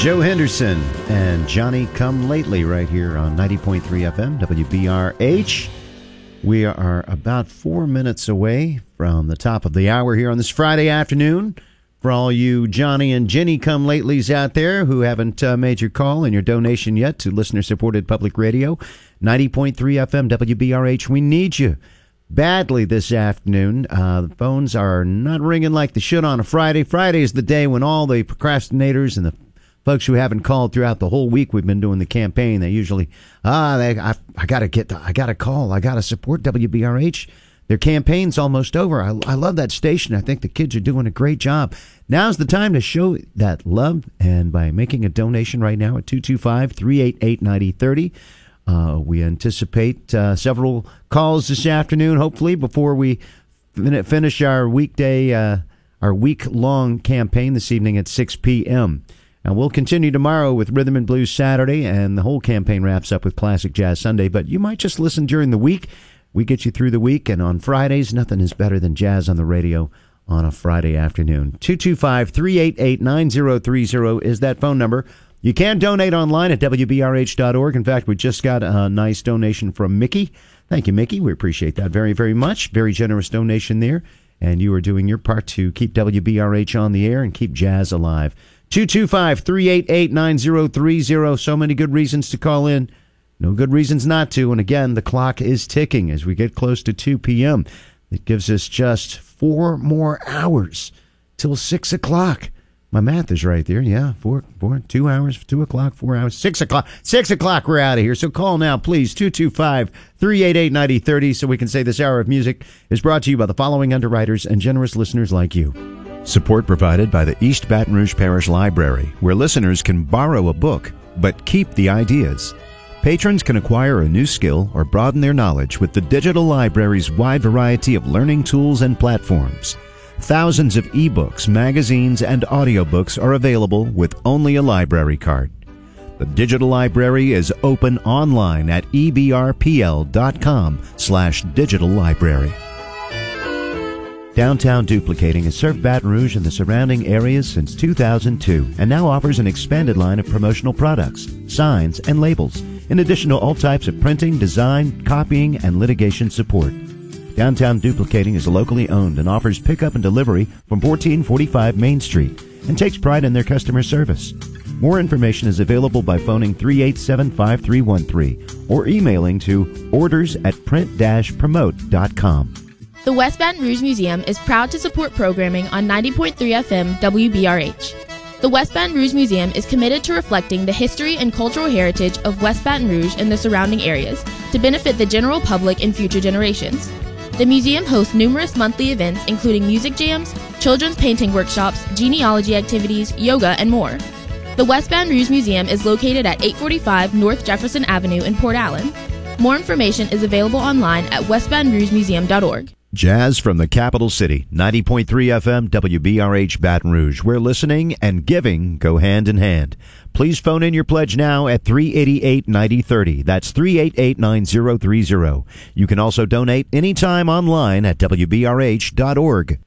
Joe Henderson and Johnny Come Lately right here on 90.3 FM WBRH. We are about 4 minutes away from the top of the hour here on this Friday afternoon. For all you Johnny and Jenny Come Latelys out there who haven't made your call and your donation yet to listener-supported public radio, 90.3 FM WBRH, we need you badly this afternoon. The phones are not ringing like they should on a Friday. Friday is the day when all the procrastinators and the folks who haven't called throughout the whole week we've been doing the campaign, they usually, I got to call. I got to support WBRH. Their campaign's almost over. I love that station. I think the kids are doing a great job. Now's the time to show that love, and by making a donation right now at 225-388-9030. We anticipate several calls this afternoon, hopefully, before we finish our week-long campaign this evening at 6 p.m. And we'll continue tomorrow with Rhythm and Blues Saturday, and the whole campaign wraps up with Classic Jazz Sunday. But you might just listen during the week. We get you through the week, and on Fridays, nothing is better than jazz on the radio on a Friday afternoon. 225-388-9030 is that phone number. You can donate online at WBRH.org. In fact, we just got a nice donation from Mickey. Thank you, Mickey. We appreciate that very, very much. Very generous donation there. And you are doing your part to keep WBRH on the air and keep jazz alive. 225-388-9030. So many good reasons to call in. No good reasons not to. And again, the clock is ticking as we get close to 2 p.m. It gives us just 4 more hours till 6 o'clock. My math is right there. Yeah, 2 hours, 2 o'clock, 4 hours, 6 o'clock. 6 o'clock, we're out of here. So call now, please, 225-388-9030, so we can say this hour of music is brought to you by the following underwriters and generous listeners like you. Support provided by the East Baton Rouge Parish Library, where listeners can borrow a book, but keep the ideas. Patrons can acquire a new skill or broaden their knowledge with the digital library's wide variety of learning tools and platforms. Thousands of ebooks, magazines, and audiobooks are available with only a library card. The digital library is open online at ebrpl.com/digital library. Downtown Duplicating has served Baton Rouge and the surrounding areas since 2002 and now offers an expanded line of promotional products, signs, and labels, in addition to all types of printing, design, copying, and litigation support. Downtown Duplicating is locally owned and offers pickup and delivery from 1445 Main Street and takes pride in their customer service. More information is available by phoning 387-5313 or emailing to orders@print-promote.com. The West Baton Rouge Museum is proud to support programming on 90.3 FM WBRH. The West Baton Rouge Museum is committed to reflecting the history and cultural heritage of West Baton Rouge and the surrounding areas to benefit the general public and future generations. The museum hosts numerous monthly events including music jams, children's painting workshops, genealogy activities, yoga, and more. The West Baton Rouge Museum is located at 845 North Jefferson Avenue in Port Allen. More information is available online at westbatonrougemuseum.org. Jazz from the capital city, 90.3 FM WBRH Baton Rouge, where listening and giving go hand in hand. Please phone in your pledge now at 388-9030. That's 388-9030. You can also donate anytime online at WBRH.org.